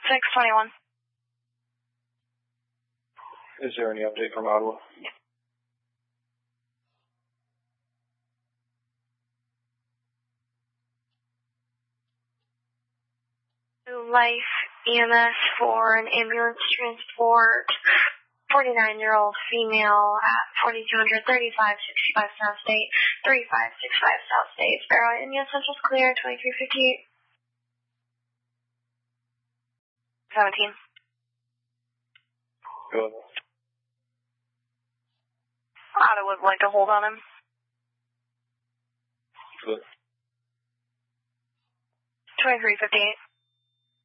621. Is there any update from Ottawa? Life EMS for an ambulance transport. 49-year-old female at 4200 3565 South State, 3565 South State. Sparrow India Central's clear, 2358. 17. Go ahead. Ottawa would like to hold on him. Good. 2358.